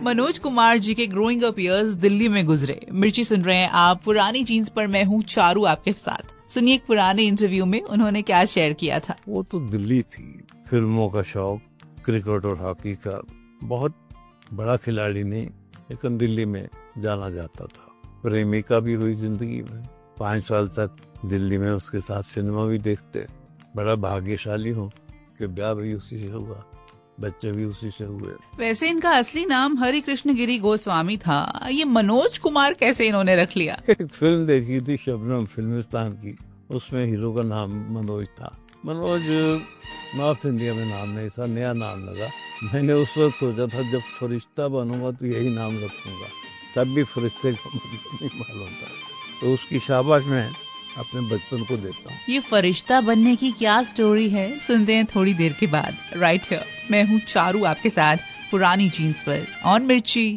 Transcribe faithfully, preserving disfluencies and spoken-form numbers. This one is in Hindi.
मनोज कुमार जी के ग्रोइंग अप इयर्स दिल्ली में गुजरे। मिर्ची सुन रहे हैं आप पुरानी जीन्स पर, मैं हूँ चारू आपके साथ। सुनिए एक पुराने इंटरव्यू में उन्होंने क्या शेयर किया था। वो तो दिल्ली थी, फिल्मों का शौक, क्रिकेट और हॉकी का, बहुत बड़ा खिलाड़ी नहीं, लेकिन दिल्ली में जाना जाता था। प्रेमिका भी हुई जिंदगी में, पाँच साल तक दिल्ली में उसके साथ सिनेमा भी देखते। बड़ा भाग्यशाली हूँ कि ब्याह भी उसी से हुआ, बच्चे भी उसी से हुए। वैसे इनका असली नाम हरि कृष्ण गिरी गोस्वामी था, ये मनोज कुमार कैसे इन्होंने रख लिया? एक फिल्म देखी थी शबनम फिल्मिस्तान की, उसमें हीरो का नाम मनोज था। मनोज नॉर्थ इंडिया में नाम नहीं था, नया नाम लगा। मैंने उस वक्त सोचा था जब फरिश्ता बनूंगा तो यही नाम रखूंगा, तब भी फरिश्ते का मतलब नहीं मालूम था, तो उसकी शाबाश मैं अपने बचपन को देता हूँ। ये फरिश्ता बनने की क्या स्टोरी है, सुनते हैं थोड़ी देर के बाद। राइट हियर मैं हूँ चारू आपके साथ पुरानी जीन्स पर ऑन मिर्ची।